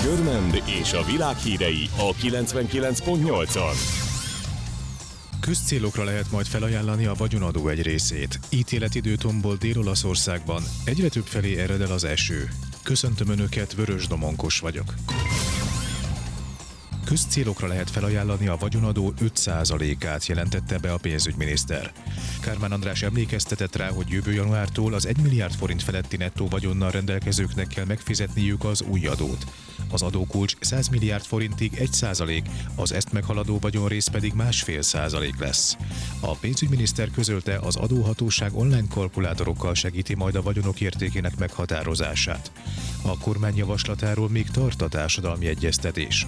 Körmend és a világ hírei a 99.8-on. Közcélokra lehet majd felajánlani a vagyonadó egy részét. Ítéletidő tombol Dél-Olaszországban, egyre több felé ered el az eső. Köszöntöm Önöket, Vörös Domonkos vagyok. Közcélokra lehet felajánlani a vagyonadó 5%-át, jelentette be a pénzügyminiszter. Kármán András emlékeztetett rá, hogy jövő januártól az 1 milliárd forint feletti nettó vagyonnal rendelkezőknek kell megfizetniük az új adót. Az adókulcs 100 milliárd forintig 1%, az ezt meghaladó vagyonrész pedig 1,5% lesz. A pénzügyminiszter közölte, az adóhatóság online kalkulátorokkal segíti majd a vagyonok értékének meghatározását. A kormány javaslatáról még tart a társadalmi egyeztetés.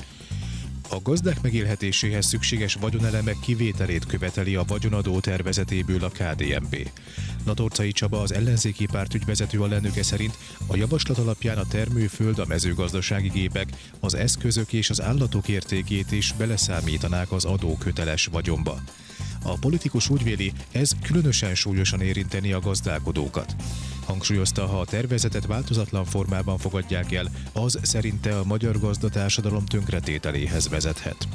A gazdák megélhetéséhez szükséges vagyonelemek kivételét követeli a vagyonadó tervezetéből a KDNP. Natorcai Csaba, az ellenzéki párt ügyvezető alelnöke szerint a javaslat alapján a termőföld, a mezőgazdasági gépek, az eszközök és az állatok értékét is beleszámítanák az adóköteles vagyonba. A politikus úgy véli, ez különösen súlyosan érinteni a gazdálkodókat. Hangsúlyozta, ha a tervezetet változatlan formában fogadják el, az szerinte a magyar gazdatársadalom tönkretételéhez vezethet.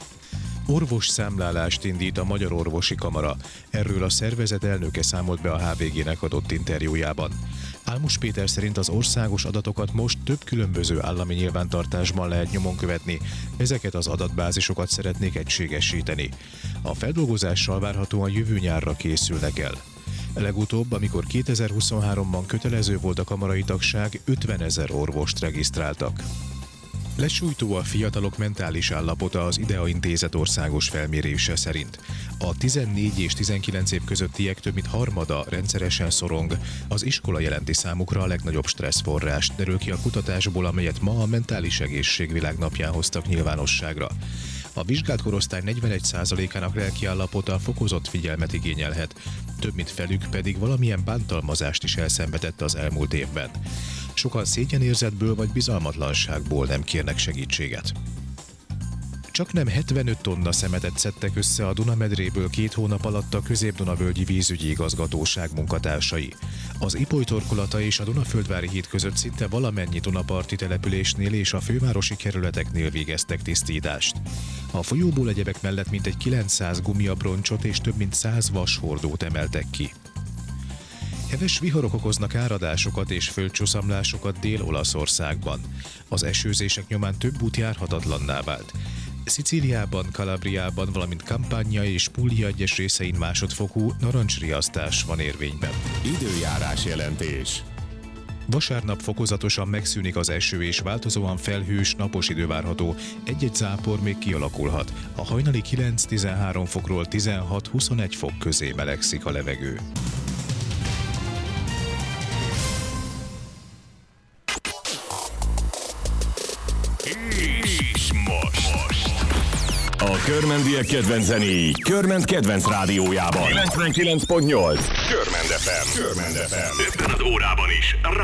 Orvosszámlálást indít a Magyar Orvosi Kamara. Erről a szervezet elnöke számolt be a HVG-nek adott interjújában. Álmos Péter szerint az országos adatokat most több különböző állami nyilvántartásban lehet nyomon követni, ezeket az adatbázisokat szeretnék egységesíteni. A feldolgozással várhatóan jövő nyárra készülnek el. Legutóbb, amikor 2023-ban kötelező volt a kamarai tagság, 50 000 orvost regisztráltak. Lesújtó a fiatalok mentális állapota az IDEA Intézet országos felmérése szerint. A 14 és 19 év közöttiek több mint harmada rendszeresen szorong. Az iskola jelenti számukra a legnagyobb stresszforrást, derül ki a kutatásból, amelyet ma a Mentális Egészség Világnapján hoztak nyilvánosságra. A vizsgált korosztály 41%-ának lelkiállapota fokozott figyelmet igényelhet, több mint felük pedig valamilyen bántalmazást is elszenvedett az elmúlt évben. Sokan szégyenérzetből vagy bizalmatlanságból nem kérnek segítséget. Csaknem 75 tonna szemetet szedtek össze a Dunamedréből 2 hónap alatt a Közép-Dunavölgyi Vízügyi Igazgatóság munkatársai. Az Ipoly torkolata és a Dunaföldvári híd között szinte valamennyi dunaparti településnél és a fővárosi kerületeknél végeztek tisztítást. A folyóból egyebek mellett mintegy 900 gumiabroncsot és több mint 100 vashordót emeltek ki. Heves viharok okoznak áradásokat és földcsúszamlásokat Dél-Olaszországban. Az esőzések nyomán több út járhatatlanná vált. Szicíliában, Kalabriában, valamint Campania és Puglia egyes részein másodfokú narancsriasztás van érvényben. Időjárás jelentés. Vasárnap fokozatosan megszűnik az eső és változóan felhős, napos idő várható, egy-egy zápor még kialakulhat. A hajnali 9-13 fokról 16-21 fok közé melegszik a levegő. És most a körmendiek kedvenc zenéi Körmend kedvenc rádiójában 99.8 Körmend FM. Ebben az órában is